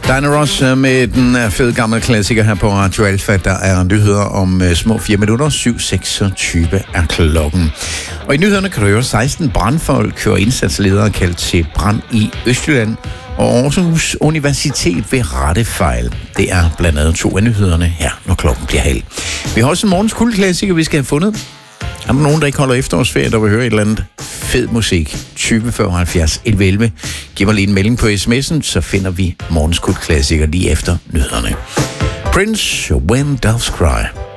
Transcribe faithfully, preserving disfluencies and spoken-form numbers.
Diana Ross med den fede gamle klassiker her på Radio Alfa. Der er nyheder om små fire minutter. syv seksogtyve er klokken. Og i nyhederne kan du høre seksten brandfolk og indsatsledere kaldt til brand i Østjylland. Og Aarhus Universitet vil rette fejl. Det er blandt andet to af nyhederne her, når klokken bliver halv. Vi har også en morgens kultklassiker, vi skal have fundet. Er der nogen, der ikke holder efterårsferie, der vil høre et eller andet fed musik? tyve femoghalvfjerds elleve elleve. Giv mig lige en melding på sms'en, så finder vi morgens kultklassiker lige efter nyhederne. Prince, When Doves Cry.